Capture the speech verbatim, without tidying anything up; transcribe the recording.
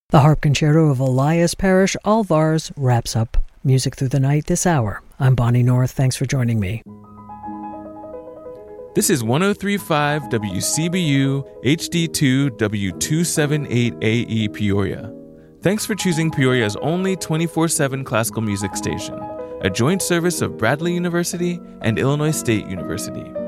The Harp Concerto of Elias Parrish Alvars wraps up Music Through the Night this hour. I'm Bonnie North. Thanks for joining me. This is one oh three point five W C B U H D two W two seventy-eight A E Peoria. Thanks for choosing Peoria's only twenty-four seven classical music station, a joint service of Bradley University and Illinois State University.